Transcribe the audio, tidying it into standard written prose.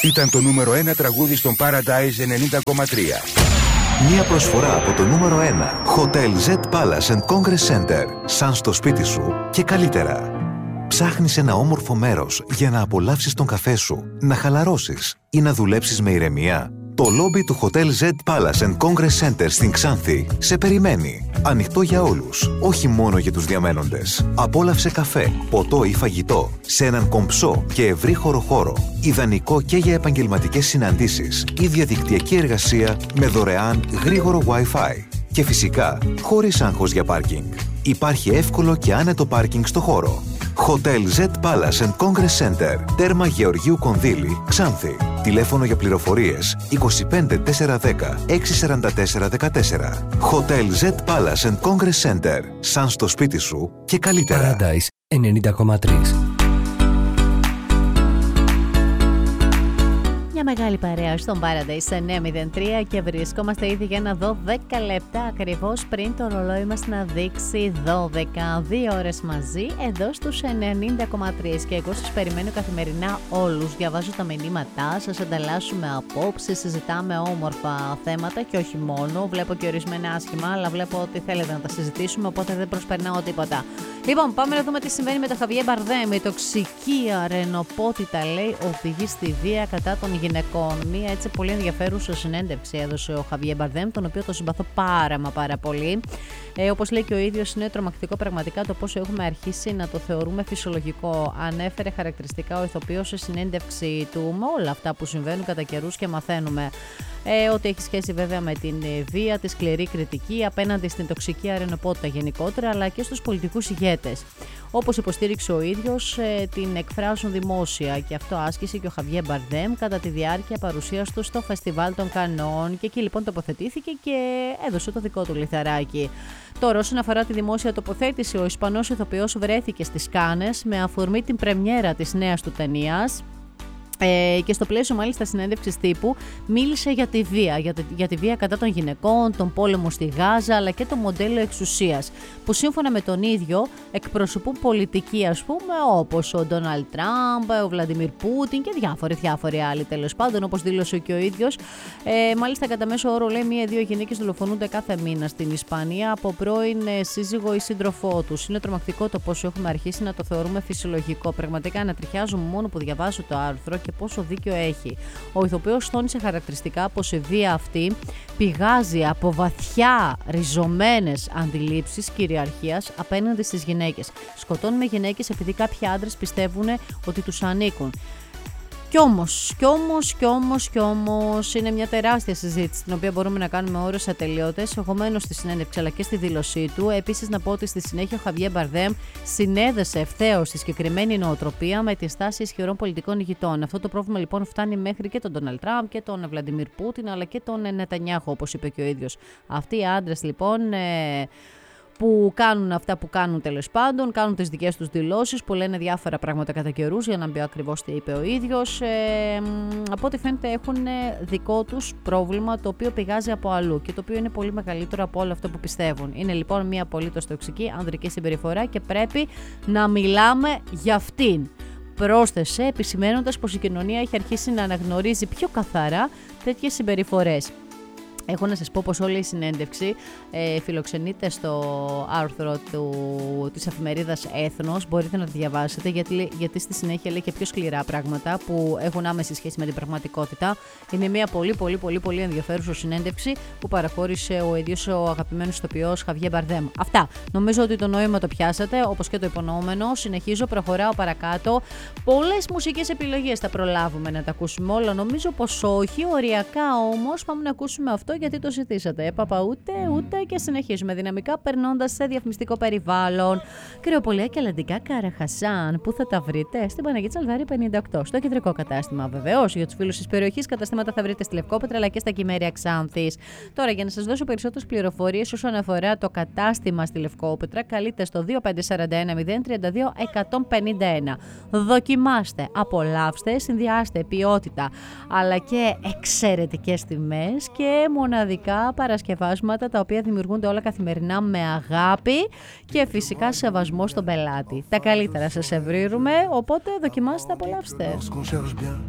Ήταν το νούμερο 1 τραγούδι στον Paradise 90,3. Μια προσφορά από το νούμερο 1 Hotel Z Palace and Congress Center. Σαν στο σπίτι σου και καλύτερα. Ψάχνεις ένα όμορφο μέρος για να απολαύσεις τον καφέ σου, να χαλαρώσεις ή να δουλέψεις με ηρεμία? Το λόμπι του Hotel Z Palace and Congress Center στην Ξάνθη σε περιμένει. Ανοιχτό για όλους, όχι μόνο για τους διαμένοντες. Απόλαυσε καφέ, ποτό ή φαγητό σε έναν κομψό και ευρύχωρο χώρο. Ιδανικό και για επαγγελματικές συναντήσεις ή διαδικτυακή εργασία με δωρεάν γρήγορο Wi-Fi. Και φυσικά, χωρίς άγχος για πάρκινγκ. Υπάρχει εύκολο και άνετο πάρκινγκ στο χώρο. Hotel Z Palace and Congress Center, τέρμα Γεωργίου Κονδύλη, Ξάνθη. Τηλέφωνο για πληροφορίες 25 410 644 14. Hotel Z Palace and Congress Center. Σαν στο σπίτι σου και καλύτερα. Paradise 90,3. Μια μεγάλη παρέα στον Paradise 903 και βρισκόμαστε ήδη για να δω 10 λεπτά ακριβώς πριν το ρολόι μας να δείξει 12. 2 ώρες μαζί εδώ στους 90,3 και εγώ σας περιμένω καθημερινά όλους. Διαβάζω τα μηνύματά σας, ανταλλάσσουμε απόψεις, συζητάμε όμορφα θέματα και όχι μόνο. Βλέπω και ορισμένα άσχημα, αλλά βλέπω ότι θέλετε να τα συζητήσουμε, οπότε δεν προσπερνάω τίποτα. Λοιπόν, πάμε να δούμε τι συμβαίνει με τον Χαβιέ Μπαρδέμ. Η τοξική αρενοπότητα, λέει, οδηγεί στη βία κατά των γυναικών. Μία έτσι πολύ ενδιαφέρουσα συνέντευξη έδωσε ο Χαβιέ Μπαρδέμ, τον οποίο το συμπαθώ πάρα πολύ. Όπως λέει και ο ίδιος, είναι τρομακτικό πραγματικά το πόσο έχουμε αρχίσει να το θεωρούμε φυσιολογικό. Ανέφερε χαρακτηριστικά ο ηθοποιός σε συνέντευξη του με όλα αυτά που συμβαίνουν κατά καιρούς και μαθαίνουμε. Ότι έχει σχέση βέβαια με την βία, τη σκληρή κριτική απέναντι στην τοξική αρενοπότητα γενικότερα, αλλά και στους πολιτικούς ηγέτες. Όπως υποστήριξε ο ίδιος, την εκφράζουν δημόσια και αυτό άσκησε και ο Χαβιέ Μπαρδέμ κατά τη διάρκεια παρουσίας του στο Φεστιβάλ των Κανών και εκεί λοιπόν τοποθετήθηκε και έδωσε το δικό του λιθαράκι. Τώρα, όσον αφορά τη δημόσια τοποθέτηση, ο Ισπανός ηθοποιός βρέθηκε στις Κάνες με αφορμή την πρεμιέρα της νέας του ταινίας. Και στο πλαίσιο μάλιστα συνέντευξης τύπου μίλησε για τη βία, για τη βία κατά των γυναικών, τον πόλεμο στη Γάζα αλλά και το μοντέλο εξουσίας που σύμφωνα με τον ίδιο εκπροσωπούν πολιτικοί, ας πούμε, όπως ο Ντόναλντ Τραμπ, ο Βλαντιμίρ Πούτιν και διάφοροι άλλοι τέλος πάντων, όπως δήλωσε και ο ίδιος. Μάλιστα κατά μέσο όρο, λέει, 1-2 γυναίκες δολοφονούνται κάθε μήνα στην Ισπανία από πρώην σύζυγο ή σύντροφό τους. Είναι τρομακτικό το πόσο έχουμε αρχίσει να το θεωρούμε φυσιολογικό. Πραγματικά ανατριχιάζω μόνο που διαβάζω το άρθρο και πόσο δίκιο έχει. Ο ηθοποιός τόνισε χαρακτηριστικά πως η βία αυτή πηγάζει από βαθιά ριζωμένες αντιλήψεις κυριαρχίας απέναντι στις γυναίκες. Σκοτώνουμε γυναίκες επειδή κάποιοι άντρες πιστεύουν ότι τους ανήκουν. Κι όμως είναι μια τεράστια συζήτηση την οποία μπορούμε να κάνουμε ώρες ατελείωτες. Εγώ μένω στη συνέντευξη αλλά και στη δήλωσή του. Επίσης να πω ότι στη συνέχεια ο Χαβιέ Μπαρδέμ συνέδεσε ευθέως τη συγκεκριμένη νοοτροπία με τη στάση ισχυρών πολιτικών ηγετών. Αυτό το πρόβλημα λοιπόν φτάνει μέχρι και τον Ντόναλντ Τραμπ και τον Βλαντιμίρ Πούτιν αλλά και τον Νετανιάχου, όπως είπε και ο ίδιος. Αυτοί οι άντρες λοιπόν που κάνουν αυτά που κάνουν τέλος πάντων, κάνουν τις δικές τους δηλώσεις που λένε διάφορα πράγματα κατά καιρούς, για να μπει ακριβώς τι είπε ο ίδιος. Από ό,τι φαίνεται έχουν δικό τους πρόβλημα το οποίο πηγάζει από αλλού και το οποίο είναι πολύ μεγαλύτερο από όλο αυτό που πιστεύουν. Είναι λοιπόν μια απολύτως τοξική ανδρική συμπεριφορά και πρέπει να μιλάμε για αυτήν. Πρόσθεσε επισημαίνοντας πως η κοινωνία έχει αρχίσει να αναγνωρίζει πιο καθαρά τέτοιες συμπεριφορές. Έχω να σας πω πως όλη η συνέντευξη φιλοξενείται στο άρθρο της εφημερίδας Έθνος. Μπορείτε να τη διαβάσετε γιατί στη συνέχεια λέει και πιο σκληρά πράγματα που έχουν άμεση σχέση με την πραγματικότητα. Είναι μια πολύ ενδιαφέρουσα συνέντευξη που παραχώρησε ο ίδιος ο αγαπημένος ηθοποιός Χαβιέ Μπαρδέμ. Αυτά. Νομίζω ότι το νόημα το πιάσατε, όπως και το υπονοούμενο. Συνεχίζω, προχωράω παρακάτω. Πολλές μουσικές επιλογές θα προλάβουμε να τα ακούσουμε όλα. Νομίζω πως όχι. Οριακά όμως πάμε να ακούσουμε αυτό γιατί το ζητήσατε. Έπαπα ούτε και συνεχίζουμε δυναμικά περνώντας σε διαφημιστικό περιβάλλον. Κρεοπολία και Αλλαντικά Καραχασάν. Πού θα τα βρείτε? Στην Παναγία Τσαλδάρη 58. Στο κεντρικό κατάστημα βεβαίως. Για τους φίλους της περιοχής, καταστήματα θα βρείτε στη Λευκόπετρα αλλά και στα Κυμέρια Ξάνθης. Τώρα για να σας δώσω περισσότερες πληροφορίες όσον αφορά το κατάστημα στη Λευκόπετρα, καλείτε στο 2541 032 151. Δοκιμάστε, απολαύστε, συνδυάστε ποιότητα αλλά και εξαιρετικές τιμές και μοναδικά παρασκευάσματα τα οποία δημιουργούνται όλα καθημερινά με αγάπη και φυσικά σεβασμό στον πελάτη. Τα καλύτερα σας ευρύρουμε, οπότε δοκιμάστε, απολαύστε.